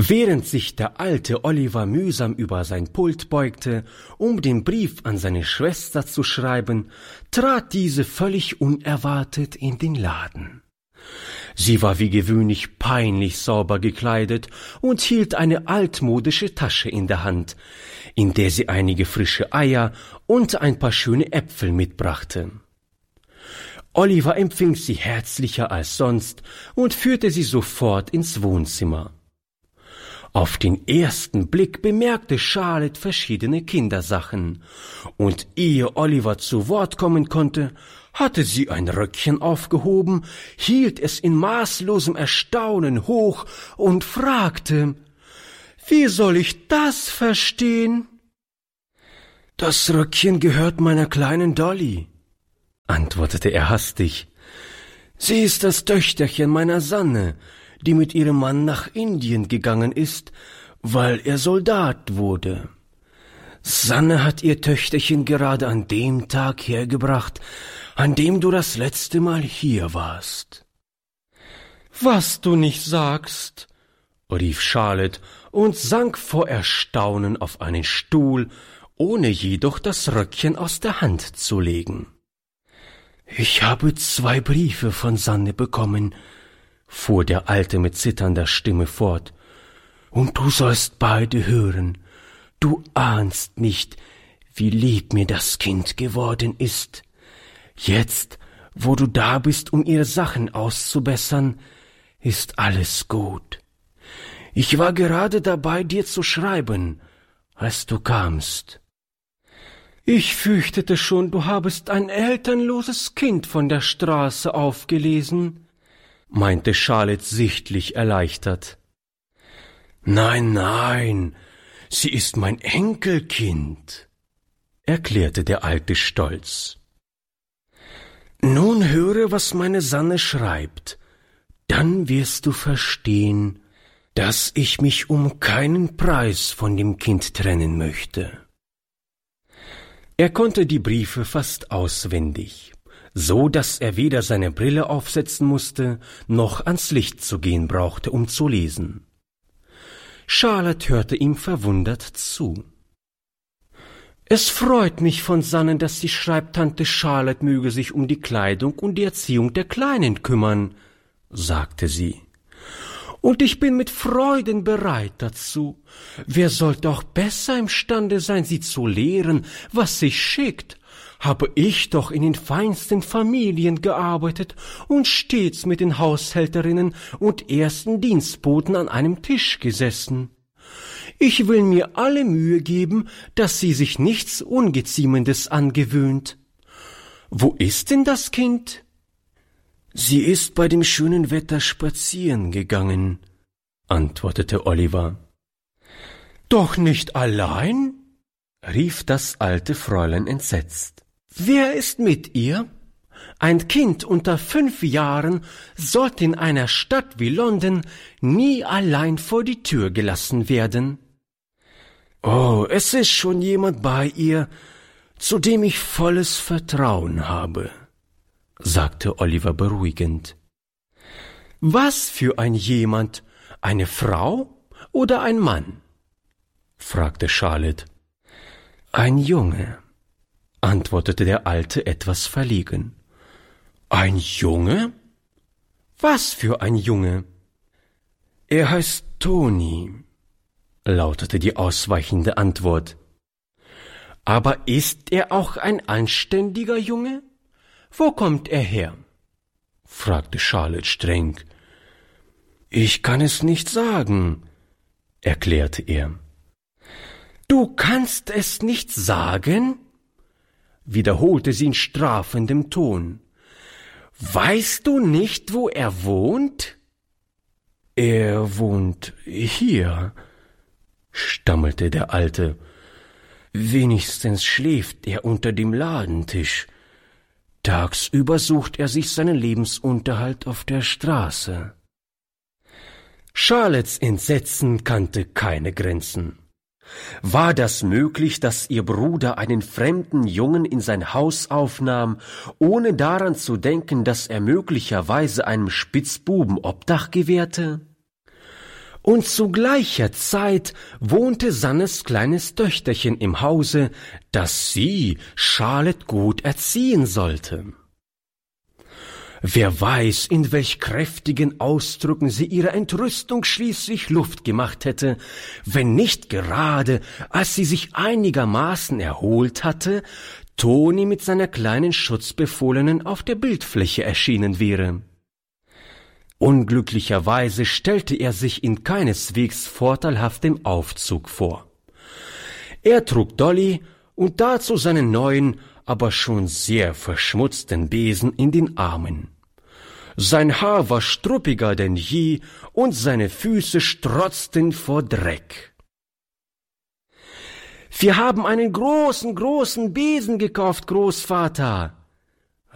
Während sich der alte Oliver mühsam über sein Pult beugte, um den Brief an seine Schwester zu schreiben, trat diese völlig unerwartet in den Laden. Sie war wie gewöhnlich peinlich sauber gekleidet und hielt eine altmodische Tasche in der Hand, in der sie einige frische Eier und ein paar schöne Äpfel mitbrachte. Oliver empfing sie herzlicher als sonst und führte sie sofort ins Wohnzimmer. Auf den ersten Blick bemerkte Charlotte verschiedene Kindersachen, und ehe Oliver zu Wort kommen konnte, hatte sie ein Röckchen aufgehoben, hielt es in maßlosem Erstaunen hoch und fragte: »Wie soll ich das verstehen?« »Das Röckchen gehört meiner kleinen Dolly«, antwortete er hastig. »Sie ist das Töchterchen meiner Sanne, die mit ihrem Mann nach Indien gegangen ist, weil er Soldat wurde. Sanne hat ihr Töchterchen gerade an dem Tag hergebracht, an dem du das letzte Mal hier warst.« »Was du nicht sagst«, rief Charlotte und sank vor Erstaunen auf einen Stuhl, ohne jedoch das Röckchen aus der Hand zu legen. »Ich habe 2 Briefe von Sanne bekommen«, fuhr der Alte mit zitternder Stimme fort, »und du sollst beide hören. Du ahnst nicht, wie lieb mir das Kind geworden ist. Jetzt, wo du da bist, um ihre Sachen auszubessern, ist alles gut. Ich war gerade dabei, dir zu schreiben, als du kamst.« »Ich fürchtete schon, du habest ein elternloses Kind von der Straße aufgelesen«, meinte Charlotte sichtlich erleichtert. »Nein, nein, sie ist mein Enkelkind«, erklärte der Alte stolz. »Nun höre, was meine Sanne schreibt, dann wirst du verstehen, dass ich mich um keinen Preis von dem Kind trennen möchte.« Er konnte die Briefe fast auswendig, so dass er weder seine Brille aufsetzen musste, noch ans Licht zu gehen brauchte, um zu lesen. Charlotte hörte ihm verwundert zu. »Es freut mich von Sanne, dass sie schreibt, Tante Charlotte möge sich um die Kleidung und die Erziehung der Kleinen kümmern«, sagte sie. »Und ich bin mit Freuden bereit dazu. Wer sollte auch besser imstande sein, sie zu lehren, was sich schickt? Habe ich doch in den feinsten Familien gearbeitet und stets mit den Haushälterinnen und ersten Dienstboten an einem Tisch gesessen. Ich will mir alle Mühe geben, dass sie sich nichts Ungeziemendes angewöhnt. Wo ist denn das Kind?« »Sie ist bei dem schönen Wetter spazieren gegangen«, antwortete Oliver. »Doch nicht allein?« rief das alte Fräulein entsetzt. »Wer ist mit ihr? Ein Kind unter 5 Jahren sollte in einer Stadt wie London nie allein vor die Tür gelassen werden.« »Oh, es ist schon jemand bei ihr, zu dem ich volles Vertrauen habe«, sagte Oliver beruhigend. »Was für ein jemand? Eine Frau oder ein Mann?« fragte Charlotte. »Ein Junge«, antwortete der Alte etwas verlegen. »Ein Junge? Was für ein Junge?« »Er heißt Toni«, lautete die ausweichende Antwort. »Aber ist er auch ein anständiger Junge? Wo kommt er her?« fragte Charlotte streng. »Ich kann es nicht sagen«, erklärte er. »Du kannst es nicht sagen?«, wiederholte sie in strafendem Ton. »Weißt du nicht, wo er wohnt?« »Er wohnt hier«, stammelte der Alte. »Wenigstens schläft er unter dem Ladentisch. Tagsüber sucht er sich seinen Lebensunterhalt auf der Straße.« Charlottes Entsetzen kannte keine Grenzen. War das möglich, dass ihr Bruder einen fremden Jungen in sein Haus aufnahm, ohne daran zu denken, dass er möglicherweise einem Spitzbuben Obdach gewährte? Und zu gleicher Zeit wohnte Sannes kleines Töchterchen im Hause, das sie, Charlotte, gut erziehen sollte. Wer weiß, in welch kräftigen Ausdrücken sie ihrer Entrüstung schließlich Luft gemacht hätte, wenn nicht gerade, als sie sich einigermaßen erholt hatte, Toni mit seiner kleinen Schutzbefohlenen auf der Bildfläche erschienen wäre. Unglücklicherweise stellte er sich in keineswegs vorteilhaftem Aufzug vor. Er trug Dolly und dazu seinen neuen, aber schon sehr verschmutzten Besen in den Armen. Sein Haar war struppiger denn je und seine Füße strotzten vor Dreck. »Wir haben einen großen Besen gekauft, Großvater«,